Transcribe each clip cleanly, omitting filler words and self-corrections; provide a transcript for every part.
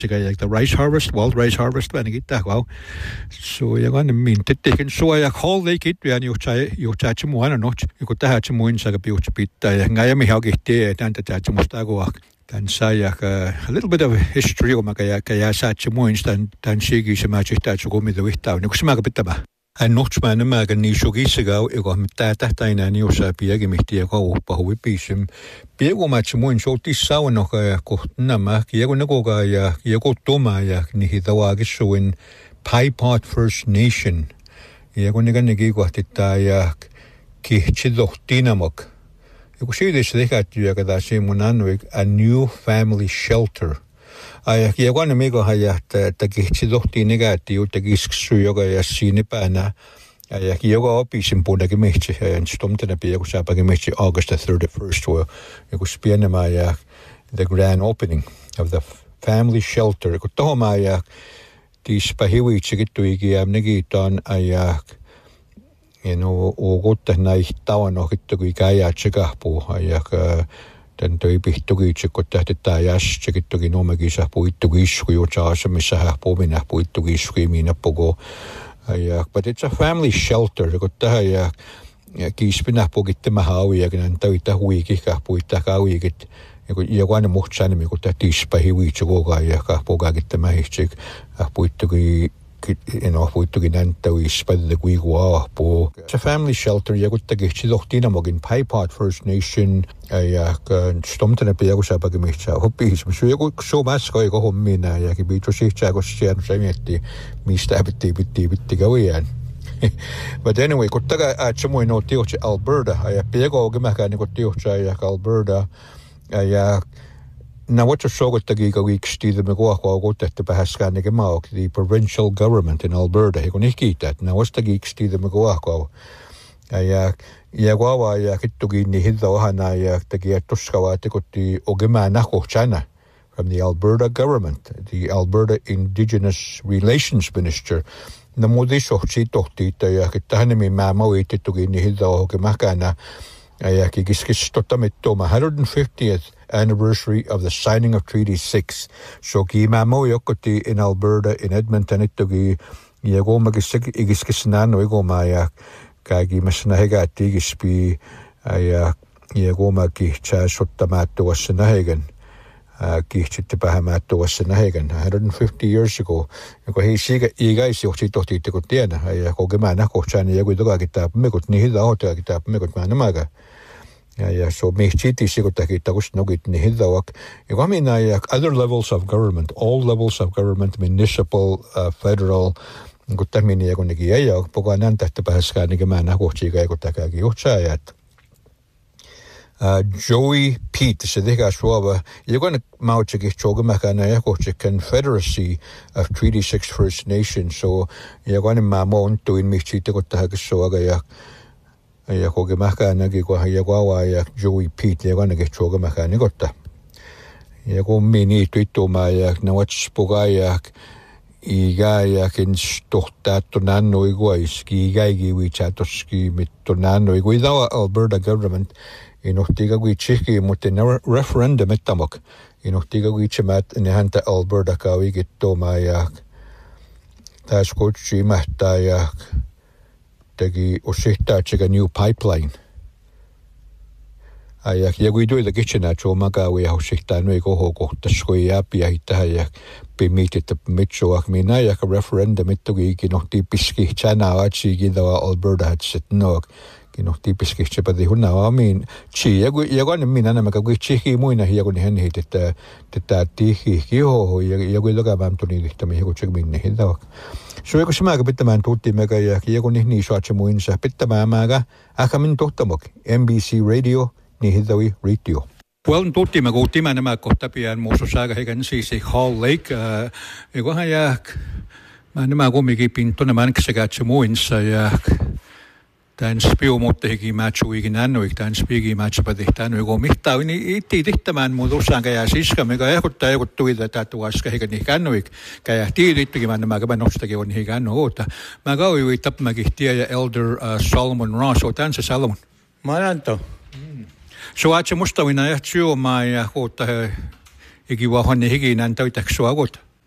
the rice harvest, wild rice harvest, when I get that wow. So you're going to mean to take and so I call they get when you touch them one or not. You got to have some wins like a beauty bit. I am how get there and to touch must go walk. Then say a little bit of history of Makaya such a wins than she gives a magic touch to go me the way down. You can smell a bit about. En notsmæne mag ni shogisaga ego mitata taina ni osa piagi mihtia ko pahui pisum piego machimun shoti sawa no ko nama kiego nagoga ya kiego toma ya ni hidawa gisuin Pie Pot First Nation kiego niga nigi ko tita ya ki chidohtinamok ego shidis dekat ya kada simunanwig a new family shelter. Ai kiego amigo haya ta gichidohti negati o ta gissuyoga ya sinipana ai kiego opisin puna gemichi en stomtena piego sapa gemichi August the 31st wo ego spiena ma the grand opening of the family shelter ko toma ya dis pahiwi chigitu igi amnegi don ai o gotta nai tawano hittu gaya chigapo ai den toi pihtugi chikko tähtää jäs chikittugi nomegisa puittugi sku chaasa missä häpomina puittugi skimina pogo ja but it's a family shelter ko tähän ja kiispinä pogittema hauja kan toita huiki ka puitta ka huikit ja kun muhtsan mi ko tätispa hiwi chikoga ja ka pogagittema hitsik puittugi puittugi näntoi spadde kuigua po it's a family shelter ja kuitenkin sidohtina mogin Pie Pot First Nation ja stomtena piaku sapaki missä hoppis se joku so maskoi ko hommina ja ki biito sihtää ko siellä se mietti mistä pitti kauan. But anyway ko taga atsomo no tioche Alberta ja piego gemaka ni ko tioche ja Alberta ja now what's a sogottagi ka wiiksti the go tehtä pääskään näkemään the provincial government in Alberta he kun ihkiitä now what's the giiksti the go ja guava ja kittugi ni hidawahana ja tagi toskawa tikotti ogemana kohchana from the Alberta government the Alberta Indigenous Relations Minister the modi sohti tohti ja kittahani mä mauittugi ni hidawa ogemakana ja kiskis totamitto 150th anniversary of the signing of Treaty 6. So ki mamo yokoti in Alberta in Edmonton ittogi ja goma igiskisnano igoma ja kagi masna hega tigispi ja goma ki chasottamatto wasna hegen ki chitpahamatto wasna hegen 150 years ago ko he siga igais yohti tohti ko tiena ja ko gemana ko chani ja kuidoga kitap mekut ni hida hota kitap mekut manamaga ja so mehchiti sigotaki tagus nogit ni hidawak igomina ja other levels of government all levels of government municipal federal guttamini ja kunigi ja poganan tahta pääskään ni gemana kohti ga gotakagi johtajat Joey Pete se dega suava you're mauchiki chogamakana ja kohti Confederacy of Treaty 6 First Nation so you're mamon to in mehchiti gotahag soaga ja koge mäkänäkin kun ja kuava ja Joey Pete ja kannake choga mäkäni kotta ja kun mini tyttuma ja ne wats pogaja iga ja kin stohtaa tonanno iguaiski igaigi wichatoski mittonanno iguida Alberta government inohtiga wichiki mutta referendum ettamok inohtiga wichemat ne häntä Alberta kaavigi toma ja taas kutsi mähtää ja tegi osihtaa chega new pipeline ja kuidoi the kitchen at maga we osihtaa no iko kohtaskoi ja piahita ja pimitit mitsoak mina ja referendum ittogi kinohti piski chana achi gidawa Alberta hat sit no kinohti piski chepadi hunna amin chi ja kun minä nämä kuin chihi muina ja kun hän hitettä tätä tihi kiho ja kun lokavam tuli lihtämi joku check minne hidawa so joku semaga pitämään tuttimega ja kun niin saatse muinsa pitämään mäga akamin tohtamok NBC Radio ni hidawi radio well tuttimega uttima nämä kohtapian muusosaga hegan siis Hall Lake jokohan ja nämä kumminkin pinto nämä sekä muinsa ja tämän spiumuutteikin matchuikin annoik tämän spiigi matchapatihtaan joku mittaa niin itti tehtämään muutossaan käy siska mikä ehkottaa ehkottuita tatuaska heikän niihin annoik käy tiedittikin nämä käy nostakin on niihin annoota mä kauin tapmakin ja Elder Solomon Ross o tämän se Solomon Maranto so atse mustavina ja syömään ja koota ikiva honni hikinän täytäksi suakot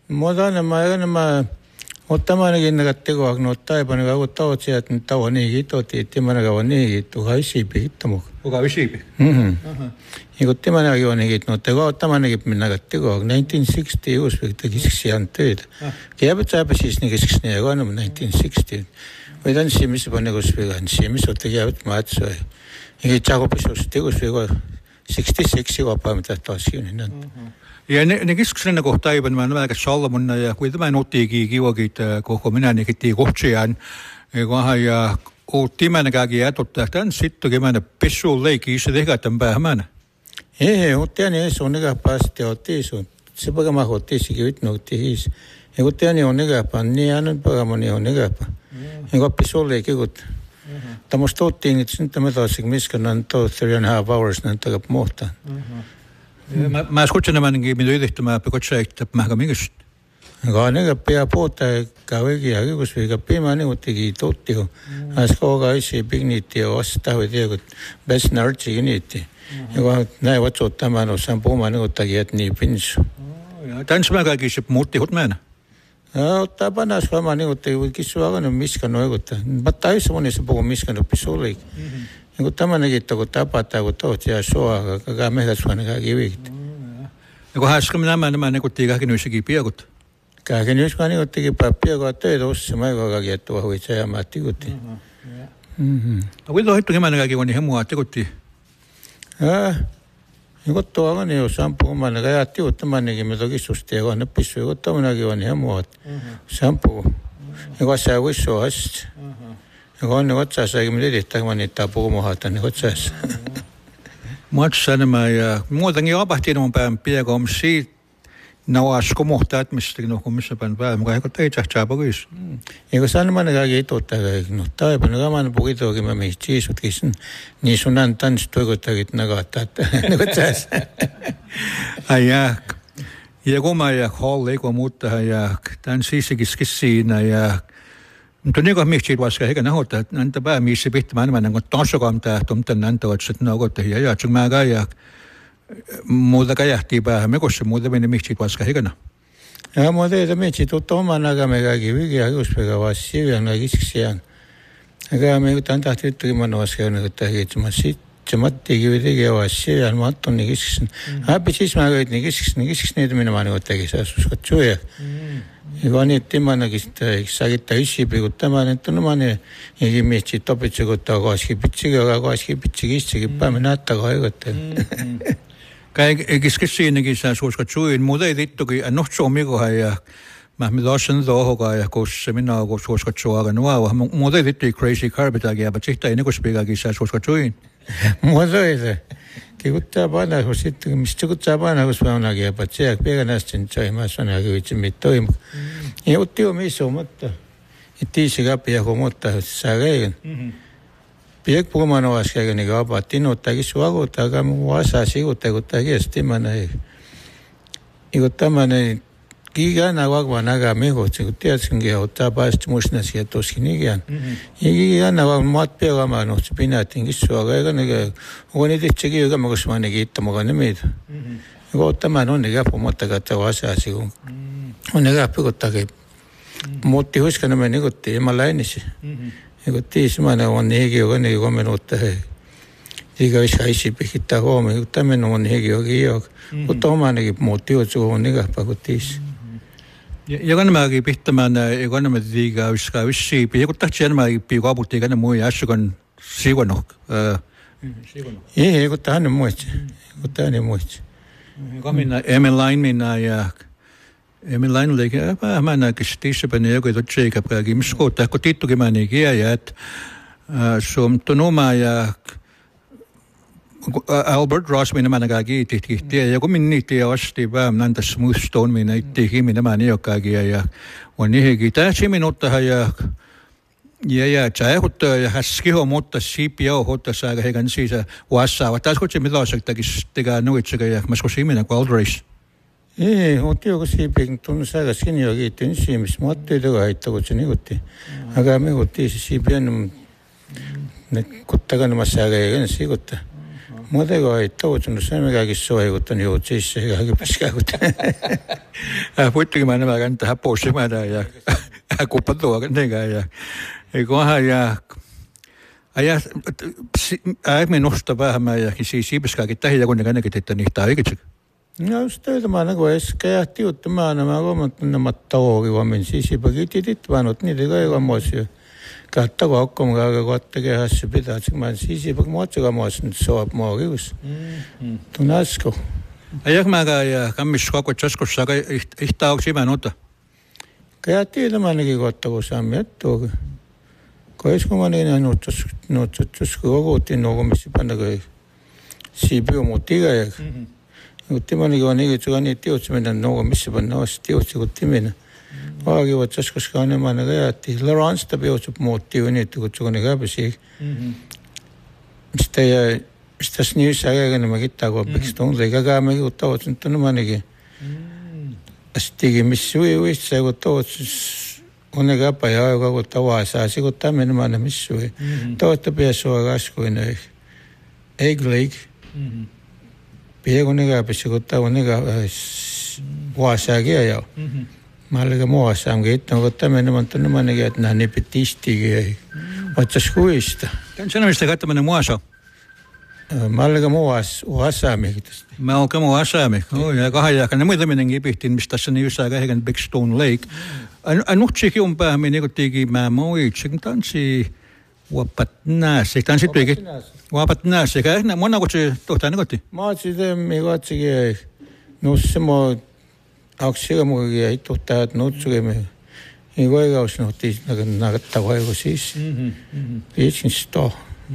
Mutta nämä ottamanakin näkateko aknoittaa ja panee kautta otsia että tavo niin otti timana kaava niin tuha isipi hittamu. Kuka isipi? Ja kun timanakin on niin no ottamanakin minä näkateko 1960 uusvikta kiskisian töitä. Kiepät saapi siis niin kiskisiä ja kun 1960. Voidaan siimissä panee kusvikaan siimissä otti kiepät maatsoi. Ja tjakopisuus tekusvikaan 66 vapaa mitä taas niin. Ja ne keskustelen kohta aivan mä näkään salmonna ja kun tämä nottiikin kivokin koko minä nikitiin kohtsiaan ja otti mänäkäkin jätottaa tämän sitten kemänä pessuun leikkiä se tehdään tämän päähmänä. Ei, mutta ne on nekään päästi otti sun. Se pakama otti sikin vitnoitti hiis. Ja kun tieni on nekään niin aina pakamoni on nekään. Ja kun pessuun leikkiä kun tämmöistä ottiin että sitten me taas miskan on 3.5 hours näitä muuta. Mä skutsen nämänkin mitä yhdistämään pekotsa että mäkä minkäs. Ka nega pea puhuta kavegi ja kusviga pima niin ottigi tottiko. Askoga isi pigniti ja vastaava tiedot best nartsi niitti. Ja kun näin vatsottamaan osaan puhumaan niin ottagi et niin pinsu. Täns mä kaikki se muutti hut mennä. Ottaa panas kama niin ottagi kissua aina miskan oikutta. Mutta ei monessa puhu miskan oppis oli. Ja kun tämä näkittää kun tapataan kun tohti ja soa kakaa mehtäsuana kaikki viikti. Ja kun häskä nämä ne kuttii kaikki nyissäkin piekut. Kaiken jos mä niin teki pappia kun töitä ossa mä joka kiettua huitsa ja mä tikutti. No kuinka on hittu kemänä kaikki on niin hemmua tikutti? Ja kun tuolla niin jos sampuumaan ne kajat tiuttamannekin me toki susti ja kun ne pissu ja kun tuollakin on niin hemmua sampuu. Ja kun sä vissua asti. Ja kun ne otsaassa eikä me tiedä kun niitä puumuhata niin otsaassa. Matsa nämä ja muutenkin apahtiin on päin piekon siitä. No asko muhtaa, että mistäkin on missä päin päällä, mutta eikö ei tähtsää pois. Ja kun sanomaan kaikki itottaa kaikki, no taipan, no kamaan puhuitoakin mä mihin siisutkin, niin sun on tanssi toikottakin nakattaa, että ne kun tässä. Ai jääk. Ja kun mä jääk halli, kun muuttaa jääk, tämän siissäkin siinä jääk. Mutta niin kuin miksi vaska, eikä nähdä, että näitä pää missä pihtymään enemmän, kun tanssakaan tähtö, mutta näitä ovat sitten naukottaa ja jääk, mä jääk. Muuta käjähtii päähän, me kossa muuta meni miksi vaska hikana. Ja muuta ei miksi tuttu oman agamme kaikki vikiä juuspega vasta sivian ja kiskiään. Ja me tämän tahti yttäkin vaska on, että hiitsemä sitten mattiikin vikiä vasta sivian, mä ottun niin kiskisen. Häppi siis mä käyn niin kiskisen niitä minä mä ottakin saa uskot suja. Ja kun niitä timanakin sakittaa ysipi, kun tämä nyt on omane, ja miksi topitse, kun tämä koski pitsi istikin päämme näyttää kaikotteen. Kaikki siinäkin saa suoskat suin, mutta ei tittukin, no se on mikohan ja mä taas tohokaan ja koska minä olen suoskat suokan nuova, mutta ei tittukin crazy carbitakin, mutta sitten ei nekospikakin saa suoskat suin. Mutta ei se. Kikuttaa painaa, kun sitten, mistä kuttaa painaa, kun mä onakin, että se jää pienästi, sai mä sanoa, että vitsi mit toimu. Ja otti on missä mutta, että tiisi kapia, kun mutta, että saa reikin. Piek puhumaan ovaskäkä niin kaupan, että innoittaakin suokuuttaa, joka muu asaa sivuuttaa, kun tämä kiestimana ei. Ja kun tämmöinen kiikään vakvaan aikaa mehutsi, kun tiedätkin, ottaa päästä muistinasi, että toskin ikään. Ja kiikään vakvaan maat piekamaan, että se pinättiin kissuakaan, eikä ne on niitä itsekin, joka mä koska mä ne kiittämäkaan ne meitä. Ja kun tämän on ne käppu, mutta katsoa asaa sivuun. On ne käppu, kun takia. Muutti huiskana me nikottiin, ja mä läinisi. Ja kun tiisimmäinen on niin hekin, joka ne minuuttaa hei. Eikä olisi haisi pihittää huomioon, kun tämän on hekin, joka ei ole. Mutta omanakin muutti, että se on nikäppä, kun tiisi. Ja kun nämäkin pistämään, ja kun nämä tiikaa vissiipi, ja kun tahti enemmänkin piikaa aputti, eikä ne muu jäsukon siivonok. Ei, kun tämä on muistsi. Kun tämä on muistsi. Kun minä Emelain minä ja Emelain leikin, mä näkin tiissäpäin, joku ei totta eikä pääkin. Missä kohtaa, kun tittukin mä niin kielä, että se on tonoma ja Albert Ross minä mä näkään kiittihti. Ja kun minä niitä ja asti vähän näin tässä muistoon, minä itsekin minä mä niokaakin ja on niihinkin. Tässä minuuttaa ja tsäihuttaa ja häskiho, mutta siipiä on hoitaa saaga heikän siisä vastaava. Tässä kun se mitä olisi tekään nuitsekä ja mä skoisi minä kuin Aldreis. Ei, mutta joku siipiä tunnu saaga sinne jo kiitti nyt siimissä. Mä ottui joka haittaa, kun se nikutti. Aga me kutti se siipiä, ne kuttakaan nämä saaga eikä ne siikuttaa. Muuteko ei toutunut sen mikäkin soikuttanut juut sisse ja hypäskäkuttaa. Puittikin mä nämä kantaa häpousi mä ja kuppatua kantenkaan ja eiköhän ja aiemmin nostaa vähän ja siis siipiskaakin tähiä kun ne kannakin että niitä oikein. No just töitä mä näkö äsken ja tiuttamaan nämä huomattu nämä tauokivamin siisipäkin tititvanut niitä kaikenmoisia. Kattako okkomukaan kottakin hässä pitää, että mä siisipäkin muotsikamoissa nyt soop muokius. Tuon äsken. Ajahmäkään ja kammiskako tsaskossa aika ihtauksi mä nota. Kaya tiedämänkin kottako saamme jättuukin. Koisko mä niin nuotsattusko kokouttiin nuokomissa pannakai siipiu muu tigajakin. Mutta mä niin kuin niin tiutsi mennä nuokomissa panna olisi tiutsi kun timina. Vaakivat tsaskoska enemmän käytti. Laransta piutsup muutti jo niitä kun tsuko ne käpisi. Sitä sniissä äkäinen mä kittaa koppiksi tuon eikä käymä kun tautsin tuonne manikin. Stikin missä uistää kun tautsin on käpä ja aika kun tavaa se kun tämmöinen manna missä ui. Tautta piässä on kaskuin ei gleik. Pia kun ne käpisi kun tavaa ne käpisi vuosaakin ajaa. Mä olin muassa kiittänyt kun tämmöinen on tuonne manikin että nämä nipit istikin. Otsas kuista. Tän sanomista kattaminen muassa. Mä olin muassaamik tästä. Mä olin muassaamik. Ja kahjakan. Ne muitaminen kipihtiin, mistä tässä niissä kähikän Big Stone Lake. Nuhtsikin on päähmin, niin kun teki mä muitsin. Tanssi Wapat nääsi. Tanssi teki Wapat nääsi. Mona kun se tohtaa ne kotiin? Mä oon sitten, mikä otsikin. Nusse mua aksiga muikin ei tohtaa, että nutsukin. Niin koikaus nuhtiin nakattaa koiku siis. Liitsin sitä.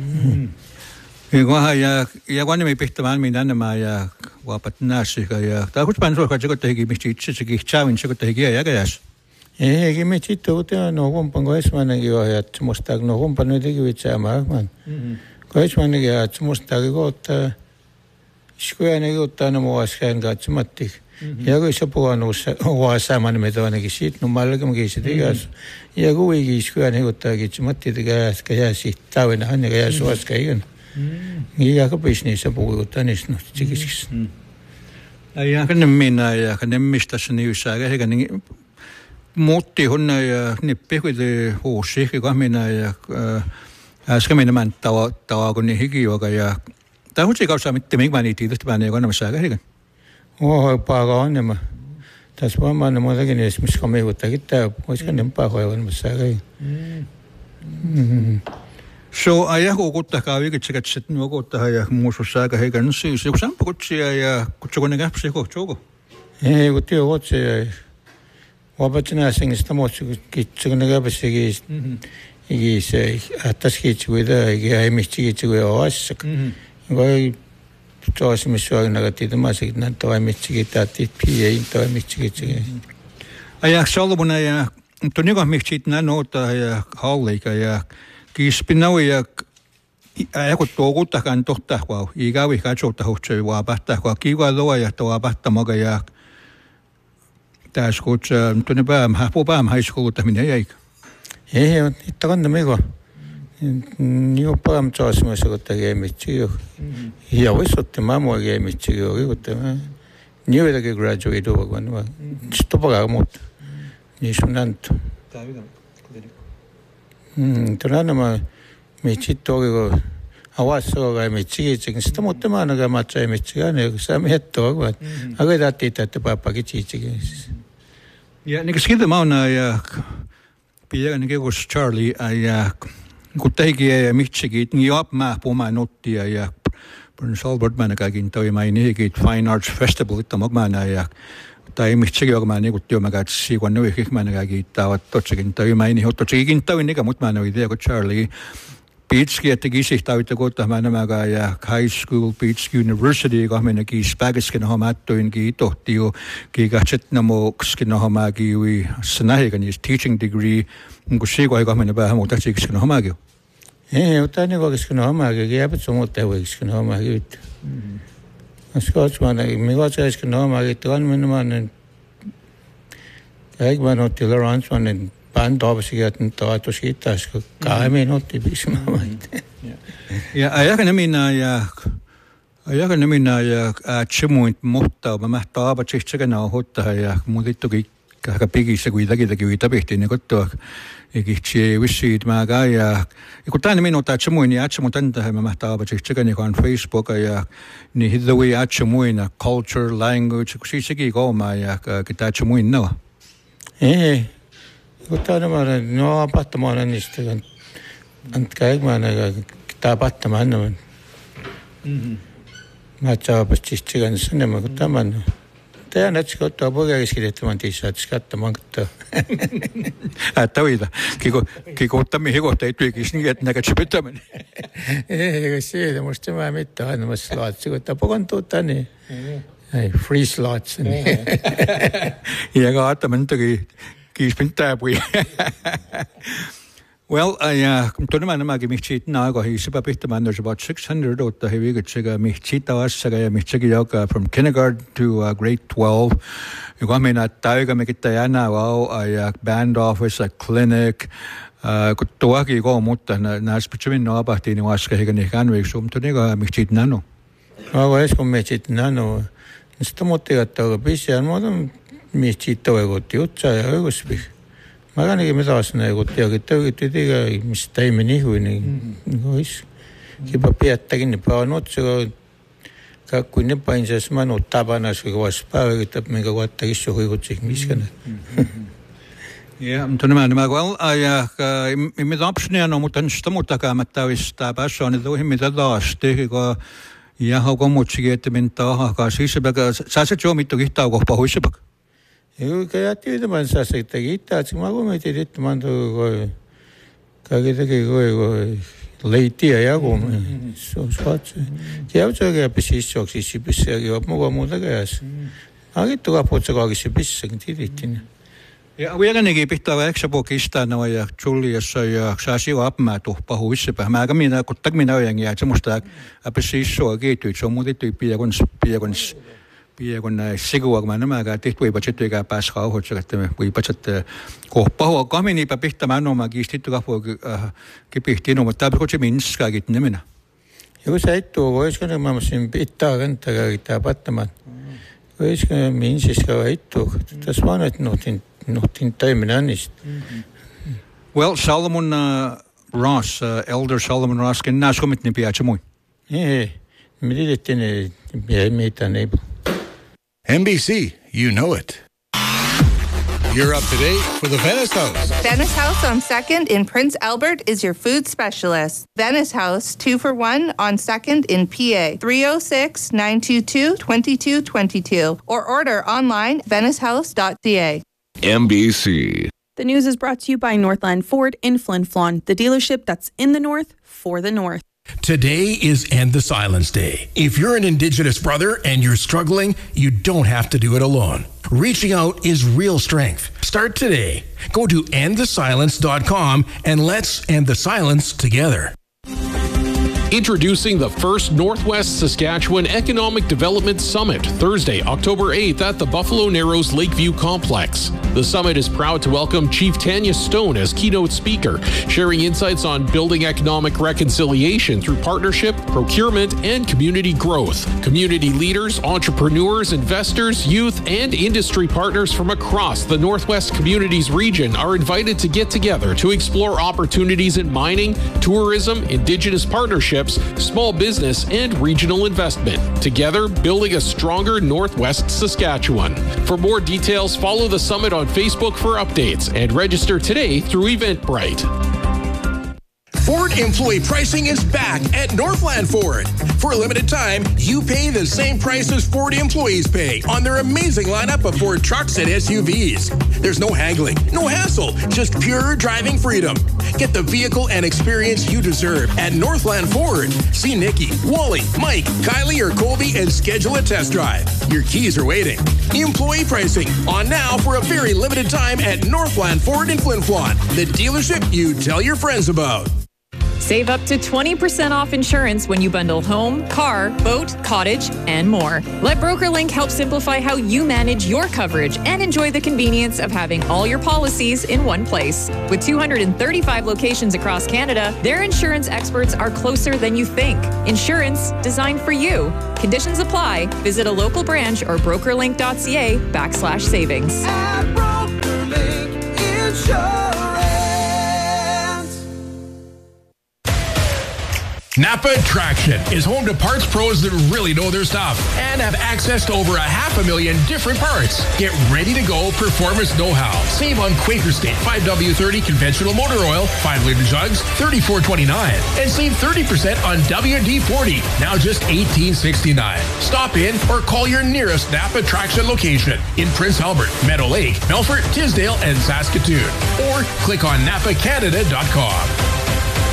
Ja kun me pistämään minä enemmän ja Wapat nääsi. Tai kun päin suokaa, että teki mistä itsekin tsävin, se kun teki jäkäjäs. Eikä me sitten utea no kumpan kun ensimmäinenkin on, että semmoista no kumpan nyt teki vitsäämään. Kun ensimmäinenkin on, että semmoista kohtaa, iskujainen juttu aina muaskäin katsomatti. Ja kun se puhunut huosaamaan, niin me toinenkin siitä, no malkamäkin se tekäs. Ja kuitenkin iskujainen juttu katsomatti, että käy siitä tauina, hän käy suoskäin. Ja kun pisniissä puhutaan niistä tsikisiksi. Ja kun minä ja kun mistä se niissä eikä niin muutti hunne ja nippi kuitenkin huusi kun minä ja äsken minä mä tavaa kun niin hikijuoka ja tämä on kausaa mitte minkä niitä tietysti mä ei kannamassa eikä. Paaka on nämä. Tässä vaan mä muutakin esimerkiksi kun me kuitenkin tämä olisiko ne paaka ei kannamassa eikä. So ajah kuukuttakaa vikitsekat sitten nuokuttaa ja muusussa aika heikän siis joku sampakutsia ja kutsuko ne käpsi kohtuuko? Ei kun työ kutsia. Wapatsinaa sengistä muutsi kutsuko ne käpsikin. Iki se ähtäs kitsukuita eikä ei mistä kitsukuja oassak. Vai toisimmissa oikein tiedämäsikin näin toimitsikin tähti piiin toimitsikin. Ajah solmuna ja tunniko miksi näin ottaa ja halliika ja kiispinau ja kun tuokuttakaan tohtaakua, ikävi katsoutta huhtsui vaapahtaakua, kiva luoja vaapahtamoga ja tässä kutsaa tuonne pääm haiskuuttaminen jäikö? Ei, itse kannamigo. Niin pääm taasimassa, kun tekee mitään. Ja voisi mä mua tekee mitään. Niin joitakin graduate kun stopakaa muuta. Niin sun anto. Tuolla nämä mitsit toki avassa ei mitsikin sitä mutta mä ainakaan matsa ei mitsikään ei saa miettoa vaan aga tahti että pappakin tsitsikin. Ja niin kuin siltä mä oon ja pian niin kuin Charlie ja kun teki ja mitsikin niin jopa mä puhumaan nottia ja Prince Albert mä näkäkin toi mä niinkin Fine Arts Festival että mä ja tai miksikin joka mä niinku työmäkään siikuan nuikin mä näkäkin tavat totsakin toi mä niin totsakin toi nikä mut mä näin kun Charlie Beatski että kisihtavitte kohta mä nämäkään ja High School Beats University kun mä näkin späkiskin hommattuin tohti jo kiikatset namokskin hommakin ui sanahika niistä teaching degree kun siikuan kun mä vähän muuta sikskin hommakin. Ei mutta niin kokiskin hommakin jääpät sun muuta voikiskin hommakin. Skotsman, mikä se äsken hommakin, että on minun eikä mä otti Laurence bändavsikin, että nyt taito siitä, kun 2 minuuttia pisimään. Ja ajakin minä ja Ajakan minä ja tsemuin mutta mä taapa tsegana hotta ja muutittu kaikka pigissä kuitenkin tapahtiin niin kotoa ikitsi vissiit mä ja kun tänne minun tsemuin ja tsemun tänne mä taapa tsegana kan Facebook ja niin hidui tsemuin culture language kun sisäkin kooma ja kita tsemuin no kun tänne mä no pattamaan niistä käymään kita pattamaan Mä tapasin sitten sinne, kun tämän. Tämä näyttää ottaa poikaiskiin, että mä tiisaat katsomaan. Tavita. Kiko ottamme hikohta ei tyykisi niin, että näkät se pitämään. Ei, siitä musta mä mitään aina mä slaatsi, kun tapokon tuota niin. Free slots. Ja kaatamme nyt kiispin täpui. Well, todella nämäkin mihti naako hiisipä pistämään there's about 600 otta hivikitsega mihti taassaga ja mihti joka from kindergarten to grade 12. Joka minä täykä mikittä jänä vau ja band office, clinic, kun tuokin koo mutta näissä pitsämin naapahtiin niin vaska hiikä niin kanveiksi, mutta niinkä mihti nano. Mä esko mihti nano. Sitä motivaattaa pisiä, mutta mihti toivotti utsaa ja oikeuspih. Mä ainakin me taas näin, tiedäkin töykytti mistä teimme nihui, niin olisi. Kipa piettäkin, niin päivän otsikon, kun ne painsaisi manut tapanas, kun voisi päiväkyttää, minkä koettakin se huikutsi, miskänä. Ja, mutta nämä kun mitä optionia on, mutta sitä muutakaan, että olisi tämä päässä on, että mitä taas teki, kun ja haukomutsikin, että minä tahakaan sisäpäkä, sä se jo mittu kihtaa kohpa huissipäkä. Joo, käy tyytämään saa se kiittää, että mä kun mietin, että mä tuon kaikki teki leittiä ja kun se on suotse. Tiedätkö, että pisissä on pisissä ja mukaan muuta käydessä. Mä kittu kapuutsa kaikissa pissäkin tidittiin. Ja vieläkin pitää vähäksä pokistaa ja Juliassa ja saasi jo apmaa tuhpa huissepä. Mä aika minä, kun minä ojenkin, että semmoista pisissä on kiittyy, se on muuten tyyppiä kun sigua, kun mä nämäkään tehty, ei patsa tyykää päässä kauhoitsa, että me ei patsa kohpahua kaminiipä pistämään omaa kiistitty kahvua kipihtiin, mutta tämä pitää minskaa kiittää minä. Joku sä et tuo, koiska mä olisin pitää kantaa kiittää pattamaan. Koiska minsiska et tuo. Tässä vaan, että nuhtin toiminnan niistä. Well, Solomon Ross, Elder Solomon Ross, ken nää suomit niin piätsä mui? Ei, me tiedettiin, ei mitään ei. NBC, you know it. You're up to date with the Venice House. Venice House on 2nd in Prince Albert is your food specialist. Venice House, 2-for-1 on 2nd in PA, 306-922-2222, or order online, venicehouse.ca. NBC. The news is brought to you by Northland Ford in Flin Flon, the dealership that's in the north for the north. Today is End the Silence Day. If you're an Indigenous brother and you're struggling, you don't have to do it alone. Reaching out is real strength. Start today. Go to endthesilence.com and let's end the silence together. Introducing the first Northwest Saskatchewan Economic Development Summit, Thursday, October 8th at the Buffalo Narrows Lakeview Complex. The summit is proud to welcome Chief Tanya Stone as keynote speaker, sharing insights on building economic reconciliation through partnership, procurement, and community growth. Community leaders, entrepreneurs, investors, youth, and industry partners from across the Northwest Communities region are invited to get together to explore opportunities in mining, tourism, Indigenous partnerships, small business, and regional investment. Together, building a stronger Northwest Saskatchewan. For more details, follow the summit on Facebook for updates and register today through Eventbrite. Ford employee pricing is back at Northland Ford. For a limited time, you pay the same price as Ford employees pay on their amazing lineup of Ford trucks and SUVs. There's no haggling, no hassle, just pure driving freedom. Get the vehicle and experience you deserve at Northland Ford. See Nikki, Wally, Mike, Kylie, or Colby and schedule a test drive. Your keys are waiting. Employee pricing on now for a very limited time at Northland Ford in Flin Flon, the dealership you tell your friends about. Save up to 20% off insurance when you bundle home, car, boat, cottage, and more. Let BrokerLink help simplify how you manage your coverage and enjoy the convenience of having all your policies in one place. With 235 locations across Canada, their insurance experts are closer than you think. Insurance designed for you. Conditions apply. Visit a local branch or brokerlink.ca/savings. At BrokerLink Insurance. Napa Traction is home to parts pros that really know their stuff and have access to over 500,000 different parts. Get ready to go performance know-how. Save on Quaker State 5W30 conventional motor oil, 5-liter jugs, $34.29. And save 30% on WD-40, now just $18.69. Stop in or call your nearest Napa Traction location in Prince Albert, Meadow Lake, Melfort, Tisdale, and Saskatoon. Or click on NapaCanada.com.